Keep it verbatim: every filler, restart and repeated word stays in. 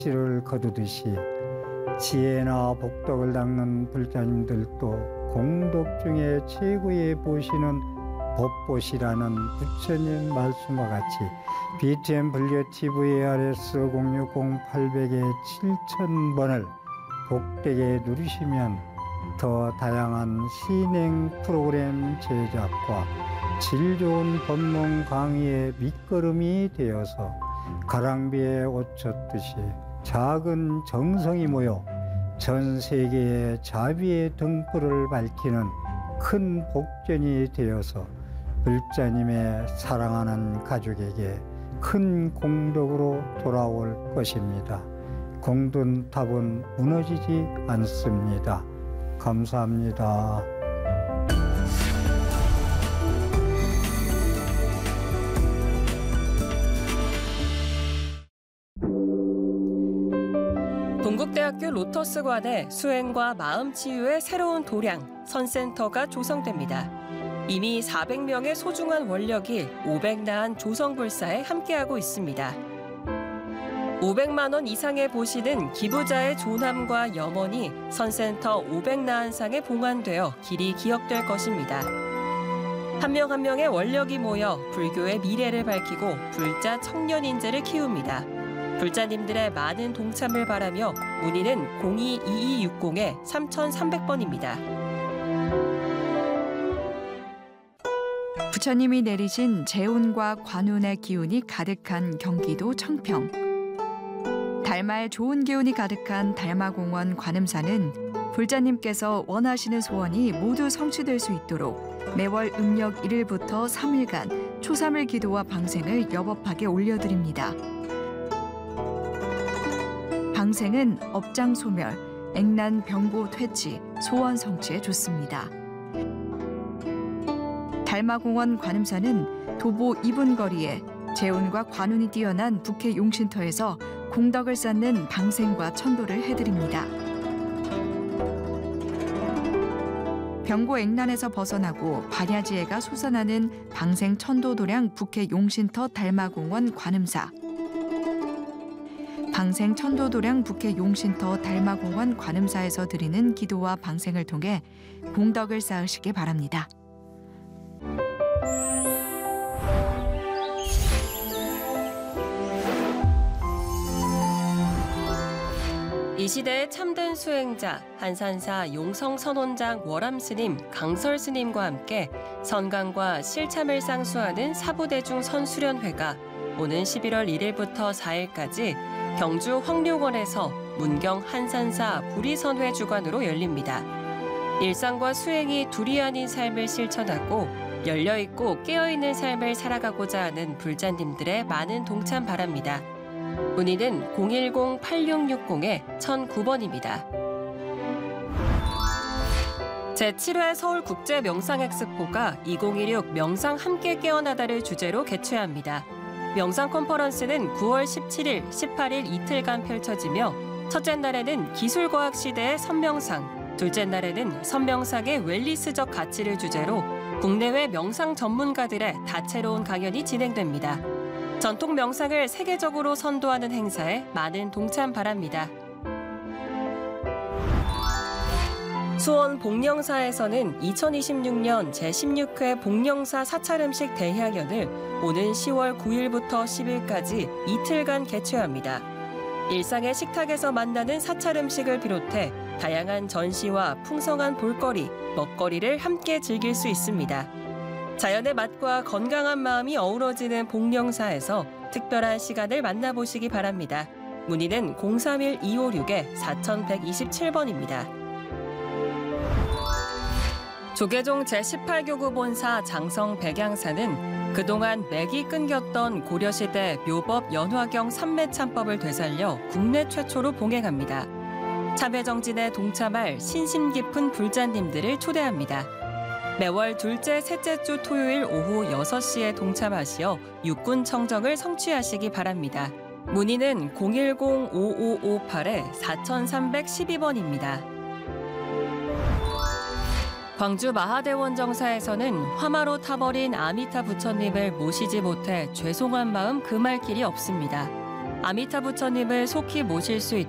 씨를 거두듯이 지혜나 복덕을 닦는 불자님들도 공덕 중에 최고의 보시는 법보시라는 부처님 말씀과 같이 비티엠 불교 티비 에이아르에스 공육공 팔공공에 칠천 번을 복되게 누르시면 더 다양한 신행 프로그램 제작과 질 좋은 법문 강의의 밑거름이 되어서 가랑비에 옷 젖듯이 작은 정성이 모여 전 세계의 자비의 등불을 밝히는 큰 복전이 되어서 불자님의 사랑하는 가족에게 큰 공덕으로 돌아올 것입니다. 공든탑은 무너지지 않습니다. 감사합니다. 동국대학교 로터스관에 수행과 마음치유의 새로운 도량, 선센터가 조성됩니다. 이미 사백 명의 소중한 원력이 오백나한 조성불사에 함께하고 있습니다. 오백만 원 이상의 보시는 기부자의 존함과 염원이 선센터 오백나한상에 봉안되어 길이 기억될 것입니다. 한 명 한 명의 원력이 모여 불교의 미래를 밝히고 불자 청년 인재를 키웁니다. 불자님들의 많은 동참을 바라며 문의는 공이 이이육공 삼삼공 번입니다. 부처님이 내리신 재운과 관운의 기운이 가득한 경기도 청평. 달마의 좋은 기운이 가득한 달마공원 관음사는 불자님께서 원하시는 소원이 모두 성취될 수 있도록 매월 음력 일 일부터 삼 일간 초삼일 기도와 방생을 여법하게 올려드립니다. 방생은 업장 소멸, 액난 병고 퇴치, 소원 성취에 좋습니다. 달마공원 관음사는 도보 이 분 거리에 재운과 관운이 뛰어난 북해 용신터에서 공덕을 쌓는 방생과 천도를 해드립니다. 병고 액난에서 벗어나고 발야지혜가 솟아나는 방생 천도 도량 북해 용신터 달마공원 관음사. 방생 천도도량 북해 용신터 달마공원 관음사에서 드리는 기도와 방생을 통해 공덕을 쌓으시기 바랍니다. 이 시대의 참된 수행자 한산사 용성선원장 월암스님, 강설스님과 함께 선강과 실참을 쌍수하는 사부대중 선수련회가 오는 십일월 일 일부터 사 일까지 경주 황룡원에서 문경 한산사 부리선회 주관으로 열립니다. 일상과 수행이 둘이 아닌 삶을 실천하고 열려있고 깨어있는 삶을 살아가고자 하는 불자님들의 많은 동참 바랍니다. 문의는 공일공 팔육육공 천구 번입니다. 제칠 회 서울국제명상엑스포가 이천이십육 명상 함께 깨어나다를 주제로 개최합니다. 명상 컨퍼런스는 구월 십칠일, 십팔일 이틀간 펼쳐지며 첫째 날에는 기술과학 시대의 선명상, 둘째 날에는 선명상의 웰리스적 가치를 주제로 국내외 명상 전문가들의 다채로운 강연이 진행됩니다. 전통 명상을 세계적으로 선도하는 행사에 많은 동참 바랍니다. 수원 복령사에서는 이천이십육 년 제십육 회 복령사 사찰음식 대향연을 오는 시월 구 일부터 십 일까지 이틀간 개최합니다. 일상의 식탁에서 만나는 사찰음식을 비롯해 다양한 전시와 풍성한 볼거리, 먹거리를 함께 즐길 수 있습니다. 자연의 맛과 건강한 마음이 어우러지는 복령사에서 특별한 시간을 만나보시기 바랍니다. 문의는 공삼일 이오육 사일이칠 번입니다. 조계종 제십팔 교구 본사 장성 백양사는 그동안 맥이 끊겼던 고려시대 묘법 연화경 삼매참법을 되살려 국내 최초로 봉행합니다. 참회정진에 동참할 신심 깊은 불자님들을 초대합니다. 매월 둘째, 셋째 주 토요일 오후 여섯 시에 동참하시어 육군 청정을 성취하시기 바랍니다. 문의는 공일공 오오오팔 사삼백십이 번입니다. 광주 마하대원정사에서는 화마로 타버린 아미타 부처님을 모시지 못해 죄송한 마음 금할 길이 없습니다. 아미타 부처님을 속히 모실 수